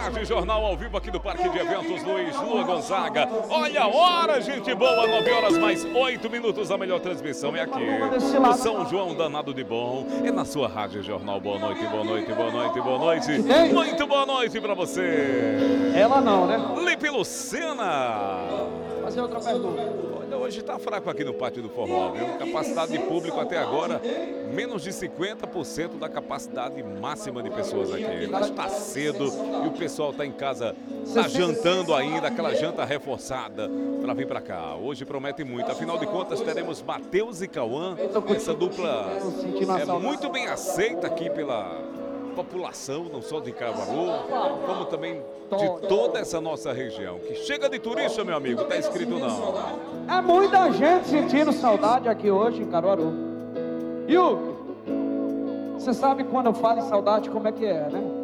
Rádio Jornal ao vivo aqui do Parque de Eventos Luiz Lua Gonzaga. Olha a hora, gente boa, 9 horas mais 8 minutos. A melhor transmissão é aqui no São João Danado de Bom. É na sua Rádio Jornal. Boa noite, boa noite, boa noite, boa noite. Muito boa noite pra você. Ela não, né? Lipe Lucena. Fazer outra pergunta. Olha, hoje tá fraco aqui no Pátio do Forró, viu? Capacidade de público até agora, menos de 50% da capacidade máxima de pessoas aqui. Mas tá cedo e o pessoal tá em casa, tá jantando ainda, aquela janta reforçada para vir para cá. Hoje promete muito. Afinal de contas, teremos Matheus e Cauã. Essa dupla é muito bem aceita aqui pela população, não só de Caruaru, como também de toda essa nossa região. Que chega de turista, meu amigo, tá escrito não. É muita gente sentindo saudade aqui hoje em Caruaru. E você sabe quando eu falo em saudade como é que é, né?